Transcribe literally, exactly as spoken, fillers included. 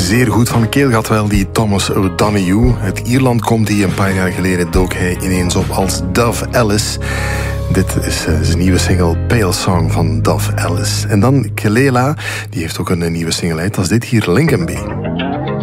zeer goed van keel gehad wel, die Thomas O'Donoghue. Uit Ierland komt hij. Een paar jaar geleden dook hij ineens op als Dove Ellis. Dit is uh, zijn nieuwe single Pale Song van Dove Ellis. En dan Kelela, die heeft ook een nieuwe single uit. Dat is dit hier, Lincoln Bee.